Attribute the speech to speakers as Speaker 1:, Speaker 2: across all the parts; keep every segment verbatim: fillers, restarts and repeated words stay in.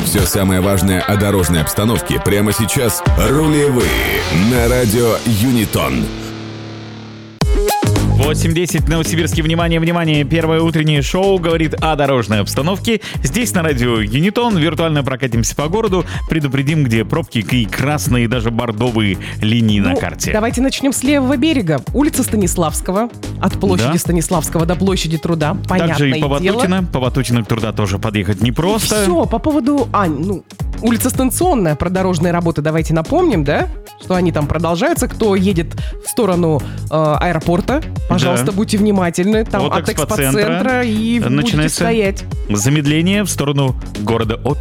Speaker 1: Все самое важное о дорожной обстановке прямо сейчас. Рулевые на радио Юнитон.
Speaker 2: восемь десять, Новосибирске. Внимание, внимание. Первое утреннее шоу говорит о дорожной обстановке. Здесь на радио Юнитон. Виртуально прокатимся по городу. Предупредим, где пробки и красные, и даже бордовые линии ну, на карте.
Speaker 3: Давайте начнем с левого берега. Улица Станиславского. От площади
Speaker 2: да.
Speaker 3: Станиславского до площади Труда. Понятное
Speaker 2: Также и по Ватутино.
Speaker 3: дело.
Speaker 2: По Ватутино к Труда тоже подъехать непросто.
Speaker 3: Все, по поводу... Ань, ну... Улица Станционная, про дорожные работы давайте напомним, да? Что они там продолжаются. Кто едет в сторону э, аэропорта, пожалуйста, да. будьте внимательны. Там
Speaker 2: от,
Speaker 3: от
Speaker 2: экспоцентра,
Speaker 3: экспоцентра и будете стоять.
Speaker 2: Замедление в сторону города Обь.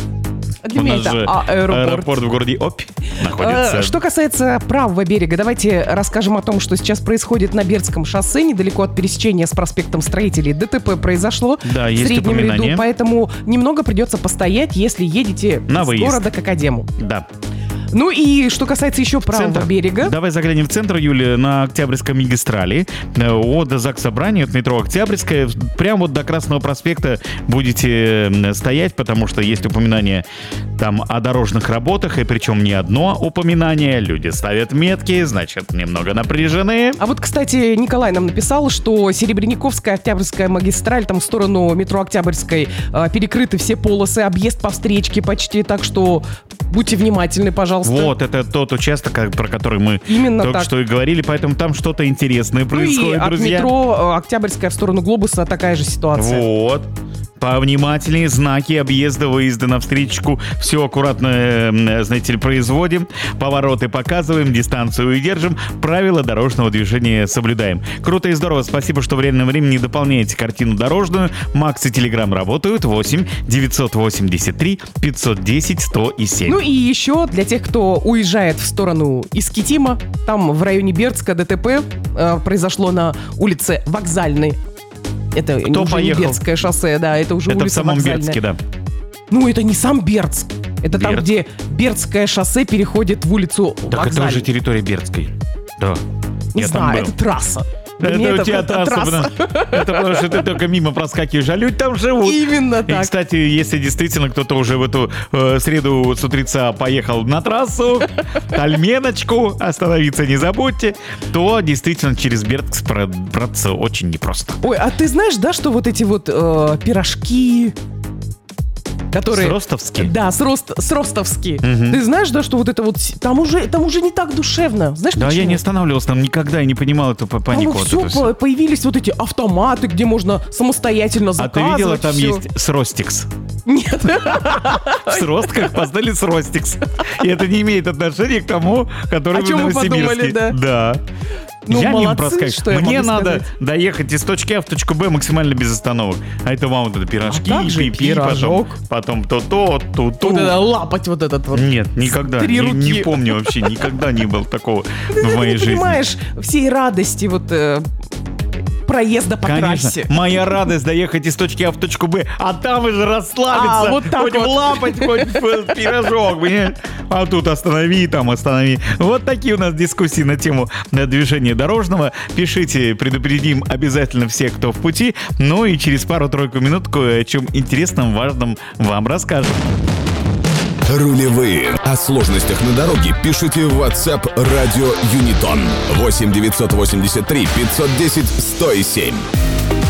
Speaker 3: Для меня это аэропорт.
Speaker 2: аэропорт в городе Обь находится.
Speaker 3: Что касается правого берега, давайте расскажем о том, что сейчас происходит на Бердском шоссе, недалеко от пересечения с проспектом Строителей. ДТП произошло
Speaker 2: да,
Speaker 3: в
Speaker 2: есть
Speaker 3: среднем
Speaker 2: упоминание.
Speaker 3: ряду, поэтому немного придется постоять, если едете
Speaker 2: на
Speaker 3: с
Speaker 2: выезд.
Speaker 3: города к Академу.
Speaker 2: Да.
Speaker 3: Ну и что касается еще правого
Speaker 2: Центр.
Speaker 3: берега.
Speaker 2: Давай заглянем в центр, Юля, на Октябрьской магистрали. От ЗАГС Собрания, от метро Октябрьская. Прямо вот до Красного проспекта будете стоять, потому что есть упоминание там о дорожных работах, и причем не одно упоминание. Люди ставят метки, значит, немного напряжены.
Speaker 3: А вот, кстати, Николай нам написал, что Серебряниковская, Октябрьская магистраль, там в сторону метро Октябрьской перекрыты все полосы, объезд по встречке почти, так что будьте внимательны, пожалуйста.
Speaker 2: Вот, это тот участок, про который мы
Speaker 3: Именно
Speaker 2: только
Speaker 3: так.
Speaker 2: что и говорили, поэтому там что-то интересное происходит,
Speaker 3: ну и
Speaker 2: друзья.
Speaker 3: от метро Октябрьская в сторону Глобуса такая же ситуация.
Speaker 2: Вот. Повнимательнее, знаки объезда, выезда на встречку. Все аккуратно, знаете ли, производим. Повороты показываем, дистанцию держим. Правила дорожного движения соблюдаем. Круто и здорово. Спасибо, что в реальном времени дополняете картину дорожную. Макс и Телеграм работают. восемь девятьсот восемьдесят три пятьсот десять сто семь.
Speaker 3: Ну и еще для тех, кто уезжает в сторону Искитима, там в районе Бердска ДТП э, произошло на улице Вокзальной. Это
Speaker 2: Кто
Speaker 3: уже
Speaker 2: поехал?
Speaker 3: не Бердское шоссе, да, это уже
Speaker 2: это
Speaker 3: улица
Speaker 2: в самом
Speaker 3: Вокзальная.
Speaker 2: Бердске, да.
Speaker 3: Ну, это не сам Бердск. Это
Speaker 2: Бердск.
Speaker 3: там, где Бердское шоссе переходит в улицу
Speaker 2: Так
Speaker 3: Вокзальной.
Speaker 2: это уже территория Бердской. Да.
Speaker 3: Не
Speaker 2: Я там
Speaker 3: знаю,
Speaker 2: был.
Speaker 3: это трасса. Для
Speaker 2: Это
Speaker 3: меня
Speaker 2: у тебя
Speaker 3: это
Speaker 2: трасса,
Speaker 3: трасса.
Speaker 2: потому- это потому что ты только мимо проскакиваешь, а люди там живут.
Speaker 3: Именно
Speaker 2: И,
Speaker 3: так.
Speaker 2: кстати, если действительно кто-то уже в эту э, среду с утреца поехал на трассу, Тальменочку, остановиться не забудьте, то действительно через Бердск пробраться очень непросто.
Speaker 3: Ой, а ты знаешь, да, что вот эти вот э, пирожки... Которые...
Speaker 2: С-ростовские?
Speaker 3: Да, с, рост, с ростовские.
Speaker 2: Мгм.
Speaker 3: Ты знаешь, да, что вот это вот... Там уже, там уже не так душевно. Знаешь,
Speaker 2: Да,
Speaker 3: почему?
Speaker 2: я не останавливался там никогда и не понимал эту п-
Speaker 3: Там
Speaker 2: панику. вот
Speaker 3: все,
Speaker 2: эту всю.
Speaker 3: по- появились вот эти автоматы, где можно самостоятельно
Speaker 2: А ты
Speaker 3: заказывать.
Speaker 2: видела, там
Speaker 3: всё.
Speaker 2: есть Сростикс?
Speaker 3: Нет.
Speaker 2: В Сростках познали Сростикс. И это не имеет отношения к тому, который
Speaker 3: О
Speaker 2: в
Speaker 3: чем вы
Speaker 2: Новосибирске.
Speaker 3: подумали, да?
Speaker 2: Да.
Speaker 3: Ну,
Speaker 2: я мимо
Speaker 3: молодцы,
Speaker 2: проскакиваю.
Speaker 3: что я
Speaker 2: Мне
Speaker 3: могу
Speaker 2: надо
Speaker 3: сказать.
Speaker 2: доехать из точки А в точку Б максимально без остановок. А это вам вот это пирожки,
Speaker 3: А как же
Speaker 2: пи-пи, потом,
Speaker 3: пирожок?
Speaker 2: потом то-то, то-то.
Speaker 3: Вот это лапать вот этот вот.
Speaker 2: Нет, никогда.
Speaker 3: Три
Speaker 2: Не,
Speaker 3: руки.
Speaker 2: не помню вообще, никогда не было такого
Speaker 3: Ты
Speaker 2: в моей
Speaker 3: не
Speaker 2: жизни.
Speaker 3: понимаешь всей радости вот э, проезда по
Speaker 2: Конечно.
Speaker 3: трассе.
Speaker 2: Моя радость доехать из точки А в точку Б, а там уже расслабиться.
Speaker 3: А, вот так
Speaker 2: хоть
Speaker 3: вот.
Speaker 2: лапать, хоть в пирожок, понимаешь? А тут останови, там останови. Вот такие у нас дискуссии на тему э, движения дорожного. Пишите, предупредим обязательно всех, кто в пути. Ну и через пару-тройку минут кое о чем интересном, важном вам расскажем.
Speaker 1: Рулевые. О сложностях на дороге пишите в WhatsApp радио Юнитон. восемь девятьсот восемьдесят три пятьсот десять сто семь.